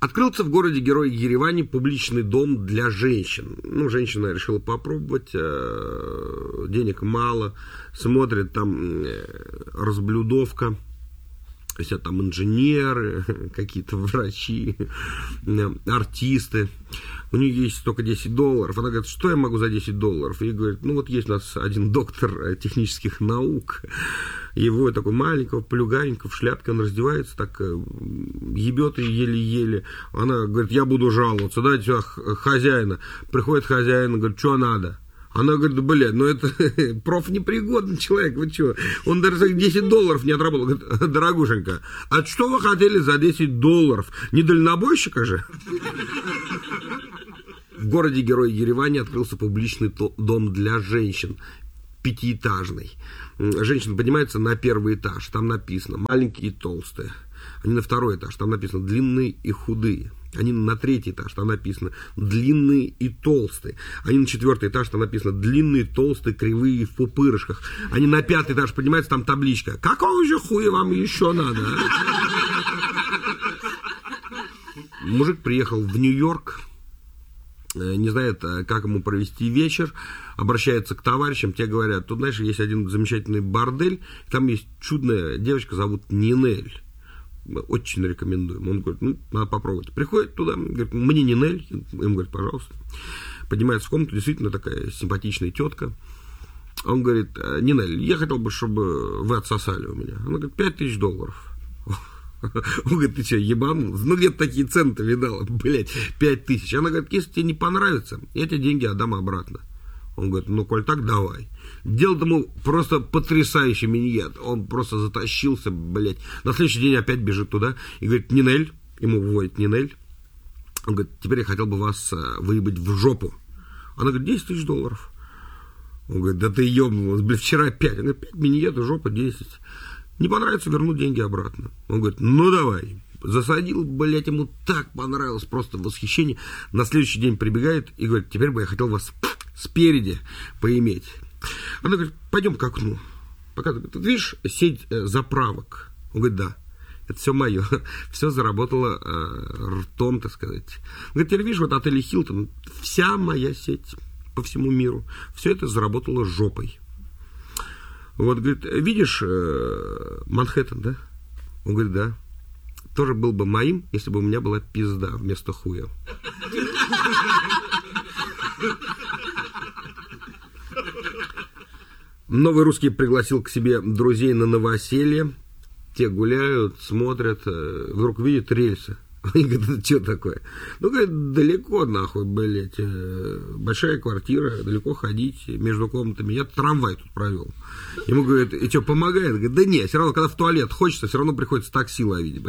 Открылся в городе-герое Ереване публичный дом для женщин. Ну, женщина решила попробовать, денег мало, смотрит, там разблюдовка, все там инженеры, какие-то врачи, артисты. У нее есть только $10. Она говорит, что я могу за $10? И говорит, ну вот есть у нас один доктор технических наук. Его такой маленького, плюганенького, в шляпке, он раздевается, так ебет ее еле-еле. Она говорит, я буду жаловаться, дайте сюда хозяина. Приходит хозяин, говорит, что надо? Она говорит, блядь, ну это профнепригодный человек, вы что? Он даже $10 не отработал. Говорит, дорогушенька, а что вы хотели за $10? Не дальнобойщика же? В городе-герое Ереване открылся публичный дом для женщин, 5-этажный. Женщина поднимается на 1-й этаж, там написано маленькие и толстые. Они на 2-й этаж, там написано длинные и худые. Они на 3-й этаж, там написано длинные и толстые. Они на 4-й этаж, там написано длинные, толстые, кривые, в пупырышках. Они на 5-й этаж поднимаются, там табличка. Какого же хуя вам еще надо? Мужик приехал в Нью-Йорк, не знает, как ему провести вечер, обращается к товарищам, те говорят, тут, знаешь, есть один замечательный бордель, там есть чудная девочка, зовут Нинель. Очень рекомендуем. Он говорит, ну, надо попробовать. Приходит туда, говорит, мне Нинель. Им говорит, пожалуйста. Поднимается в комнату, действительно такая симпатичная тетка. Он говорит, Нинель, я хотел бы, чтобы вы отсосали у меня. Она говорит, $5000. Он говорит, ты что, ебанул? Ну, где-то такие цены-то видала, блядь, 5000. Она говорит, если тебе не понравится, я тебе деньги отдам обратно. Он говорит, ну, коль так, давай. Делал ему просто потрясающий миньет. Он просто затащился, блядь. На следующий день опять бежит туда и говорит, Нинель, ему выводит Нинель. Он говорит, теперь я хотел бы вас выебать в жопу. Она говорит, $10 000. Он говорит, да ты ебнулась, блядь, вчера 5. Она говорит, 5 миньетов, жопа 10. Не понравится, верну деньги обратно. Он говорит, ну давай. Засадил, блядь, ему так понравилось, просто восхищение. На следующий день прибегает и говорит, теперь бы я хотел вас спереди поиметь. Она говорит, пойдем к окну. Показывает, ты видишь сеть заправок? Он говорит, да. Это все мое. Все заработало ртом, так сказать. Он говорит, теперь видишь, вот отель Хилтон, вся моя сеть по всему миру, все это заработало жопой. Вот, говорит, видишь Манхэттен, да? Он говорит, да. Тоже был бы моим, если бы у меня была пизда вместо хуя. Новый русский пригласил к себе друзей на новоселье. Те гуляют, смотрят, вдруг видят рельсы. Они говорят, что такое? Ну, говорит, далеко, нахуй, блядь. Большая квартира, далеко ходить между комнатами. Я трамвай тут провел. Ему говорят, и что, помогает? Говорит, да нет, все равно, когда в туалет хочется, все равно приходится такси ловить.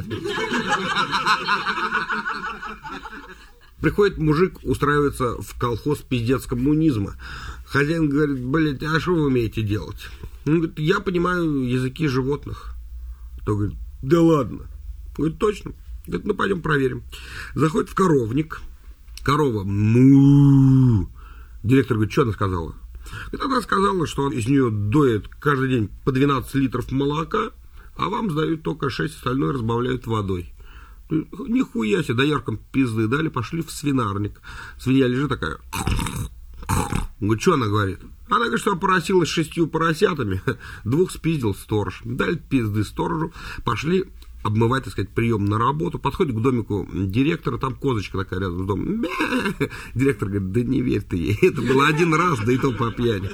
Приходит мужик, устраивается в колхоз пиздец коммунизма. Хозяин говорит, блядь, а что вы умеете делать? Он говорит, я понимаю языки животных. Тот говорит, да ладно. Говорит, точно. Говорит, ну пойдем проверим. Заходит в коровник. Корова му. Директор говорит, что она сказала? Говорит, она сказала, что он из нее доет каждый день по 12 литров молока, а вам сдают только 6, остальное разбавляют водой. Нихуя себе, дояркам пизды дали, пошли в свинарник. Свинья лежит такая. Говорит, что она говорит? Она говорит, что поросилась 6 поросятами, 2 спиздил сторож. Дали пизды сторожу, пошли обмывать, так сказать, прием на работу. Подходит к домику директора, там козочка такая рядом с домом. Директор говорит, да не верь ты ей, это было один раз, да и то по пьяни.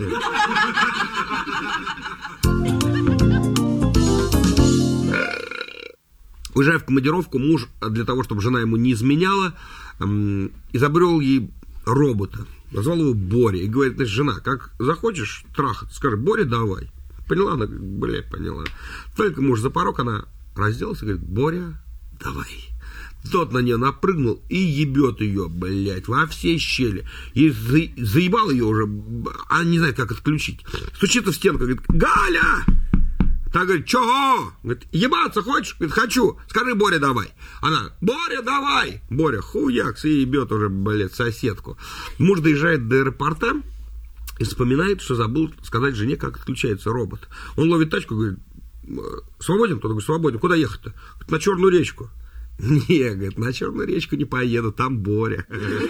Уезжая в командировку, муж, для того, чтобы жена ему не изменяла, изобрел ей робота. Назвал его Боря. И говорит, значит, жена, как захочешь трахаться, скажи, Боря, давай. Поняла? Она говорит, блядь, поняла. Только муж за порог, она разделась и говорит, Боря, давай. Тот на нее напрыгнул и ебет ее, блядь, во все щели. И заебал ее уже, она не знает, как отключить. Стучится в стенку, говорит, Галя! Та говорит, чего? Говорит, ебаться хочешь? Говорит, хочу. Скажи, Боря, давай. Она, Боря, давай. Боря, хуякс, и ебет уже, блядь, соседку. Муж доезжает до аэропорта и вспоминает, что забыл сказать жене, как отключается робот. Он ловит тачку, говорит, свободен? Тот говорит, свободен. Куда ехать-то? Говорит, на Черную речку. Не, говорит, на Черную речку не поеду, там Боря.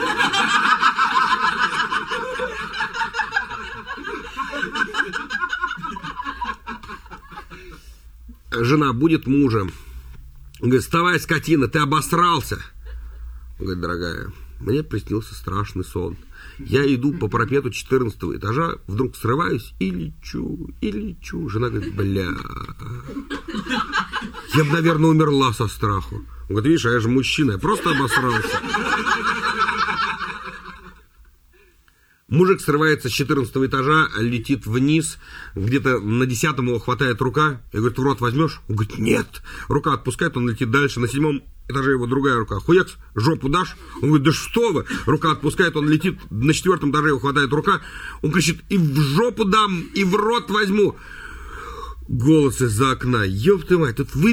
Жена будет мужа. Он говорит, вставай, скотина, ты обосрался. Он говорит, дорогая, мне приснился страшный сон. Я иду по парапету 14-го этажа, вдруг срываюсь и лечу, и лечу. Жена говорит, бля, я бы, наверное, умерла со страху. Он говорит, видишь, а я же мужчина, я просто обосрался. Мужик срывается с 14-го этажа, летит вниз, где-то на 10-м его хватает рука, и говорит, в рот возьмешь? Он говорит, нет. Рука отпускает, он летит дальше, на 7-м этаже его другая рука. Хуякс, жопу дашь? Он говорит, да что вы? Рука отпускает, он летит, на 4-м этаже его хватает рука, он кричит, и в жопу дам, и в рот возьму. Голос из-за окна, ёб ты мать, тут вы